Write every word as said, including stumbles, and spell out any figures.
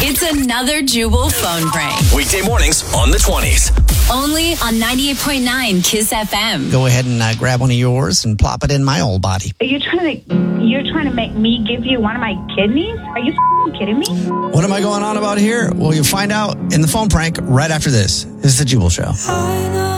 It's another Jubal phone prank. Weekday mornings on the twenties. Only on ninety-eight point nine Kiss F M. Go ahead and uh, grab one of yours and plop it in my old body. Are you trying to? You're trying to make me give you one of my kidneys? Are you f***ing kidding me? What am I going on about here? Well, you'll find out in the phone prank right after this. This is the Jubal Show.